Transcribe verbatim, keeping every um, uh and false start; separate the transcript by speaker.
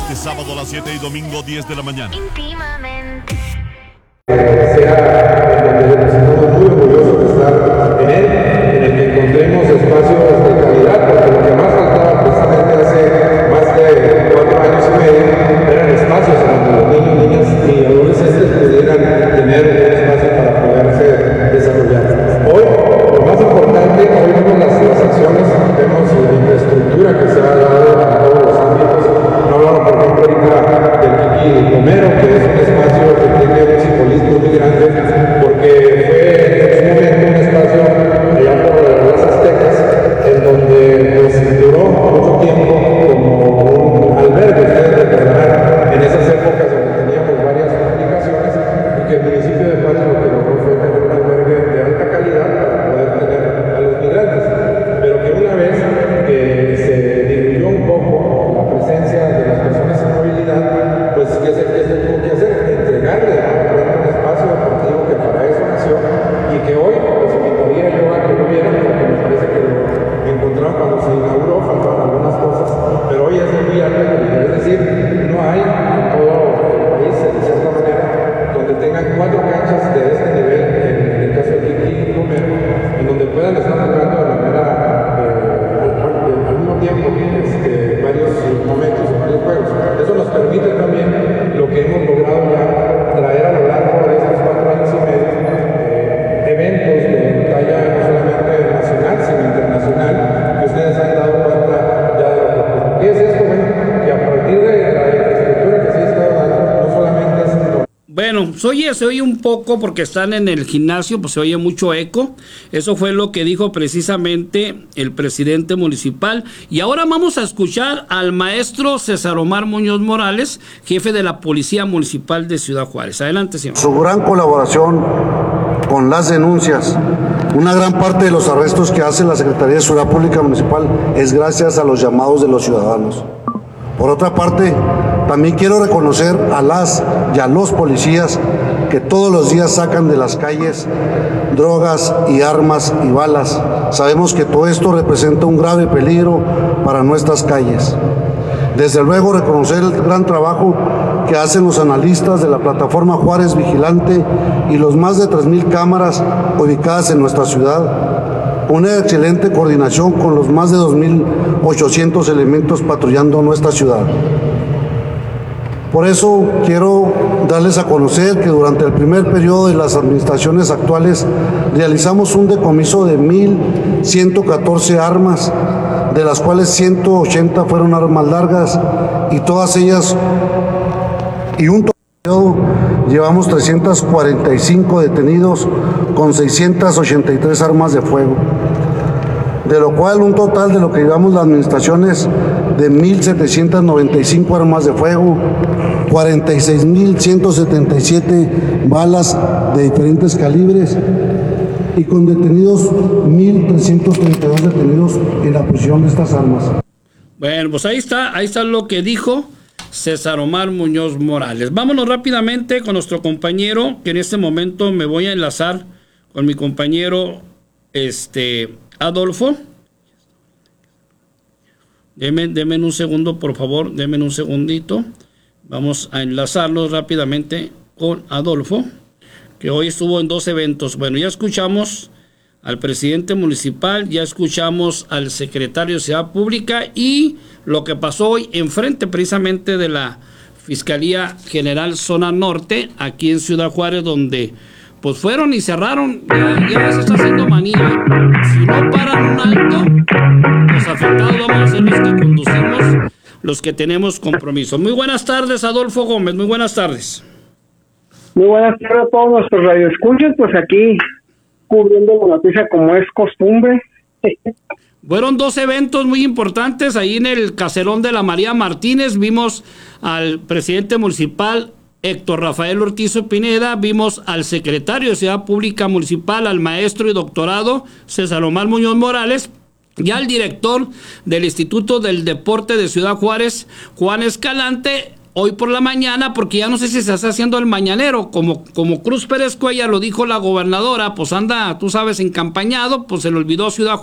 Speaker 1: Este sábado a las siete y domingo diez de la mañana.
Speaker 2: Íntimamente.
Speaker 3: Sea donde nos estamos muy orgullosos de estar en él, en el que encontremos espacios de calidad, porque lo que más faltaba precisamente hace más de cuatro años y medio eran espacios en donde los niños, niñas y adolescentes pudieran tener un espacio para poderse desarrollar. Hoy, lo más importante, hoy vemos las, las acciones, vemos la infraestructura que se ha dado a todos los ámbitos. No hablamos, por ejemplo, ahorita del Kiki Romero, que es un espacio que tiene un simbolismo muy grande, porque fue en su momento un espacio allá por las Aztecas, en donde pues, duró mucho tiempo como un albergue, ustedes recordarán, en esas épocas donde teníamos varias complicaciones, y que el municipio de Juárez lo que logró fue tener un albergue de alta calidad para poder tener a los migrantes, pero que una vez que se diluyó un poco la presencia de las personas sin movilidad, pues ¿qué se, qué se tuvo que hacer? Entregarle a un espacio deportivo que para eso nació y que hoy pues invitaría yo a que lo vieran, porque me parece que lo encontraron cuando se inauguró, faltaban algunas cosas, pero hoy es de muy alta calidad, es decir, no hay en todo el país, de cierta manera, donde tengan cuatro canchas de este nivel, en, en el caso de Kiki Romero, en donde puedan estar jugando de manera eh, al, al, al mismo tiempo este, varios momentos, varios juegos. Eso nos permite también lo que hemos logrado ya traer a lo largo de estos cuatro años y medio, eh, eventos de talla no solamente nacional, sino internacional, que ustedes han dado cuenta ya de lo que ¿qué es esto? Bueno, que a partir de la infraestructura que se ha estado dando, no solamente es en
Speaker 4: Bueno, se oye, se oye un poco porque están en el gimnasio, pues se oye mucho eco. Eso fue lo que dijo precisamente el presidente municipal. Y ahora vamos a escuchar al maestro César Omar Muñoz Morales, jefe de la Policía Municipal de Ciudad Juárez. Adelante, señor.
Speaker 5: Su gran colaboración con las denuncias. Una gran parte de los arrestos que hace la Secretaría de Seguridad Pública Municipal es gracias a los llamados de los ciudadanos. Por otra parte, también quiero reconocer a las y a los policías que todos los días sacan de las calles drogas y armas y balas. Sabemos que todo esto representa un grave peligro para nuestras calles. Desde luego, reconocer el gran trabajo que hacen los analistas de la plataforma Juárez Vigilante y los más de tres mil cámaras ubicadas en nuestra ciudad. Una excelente coordinación con los más de dos mil ochocientos elementos patrullando nuestra ciudad. Por eso quiero darles a conocer que durante el primer periodo de las administraciones actuales realizamos un decomiso de mil ciento catorce armas, de las cuales ciento ochenta fueron armas largas y todas ellas, y un periodo llevamos trescientos cuarenta y cinco detenidos con seiscientas ochenta y tres armas de fuego, de lo cual un total de lo que llevamos las administraciones de mil setecientas noventa y cinco armas de fuego, cuarenta y seis mil ciento setenta y siete balas de diferentes calibres y con detenidos mil trescientos treinta y dos detenidos en la posición de estas armas.
Speaker 4: Bueno, pues ahí está, ahí está lo que dijo César Omar Muñoz Morales. Vámonos rápidamente con nuestro compañero, que en este momento me voy a enlazar con mi compañero este Adolfo. Deme, deme un segundo, por favor, deme un segundito. Vamos a enlazarlos rápidamente con Adolfo, que hoy estuvo en dos eventos. Bueno, ya escuchamos al presidente municipal, ya escuchamos al secretario de Seguridad Pública y lo que pasó hoy enfrente precisamente de la Fiscalía General Zona Norte, aquí en Ciudad Juárez, donde pues fueron y cerraron. Ya, ya se está haciendo manía. Si no paran un alto, los afectados vamos a ser los que conducimos, los que tenemos compromiso. Muy buenas tardes, Adolfo Gómez, muy buenas tardes.
Speaker 6: Muy buenas tardes a todos nuestros radioescuchas, pues aquí cubriendo la noticia como es costumbre.
Speaker 4: Fueron dos eventos muy importantes ahí en el caserón de la María Martínez. Vimos al presidente municipal Héctor Rafael Ortiz Pineda, vimos al secretario de Seguridad Pública Municipal, al maestro y doctorado César Omar Muñoz Morales, y al director del Instituto del Deporte de Ciudad Juárez, Juan Escalante, hoy por la mañana, porque ya no sé si se está haciendo el mañanero, como, como Cruz Pérez Cuellar lo dijo la gobernadora, pues anda, tú sabes, encampañado, pues se le olvidó Ciudad Juárez.